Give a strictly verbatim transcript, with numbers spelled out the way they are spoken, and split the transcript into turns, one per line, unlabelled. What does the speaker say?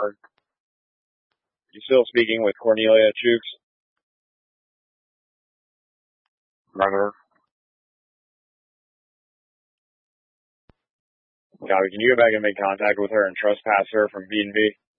You still speaking with Cornelia Chooks?
Negative.
Copy. Can you go back and make contact with her and trespass her from B and B?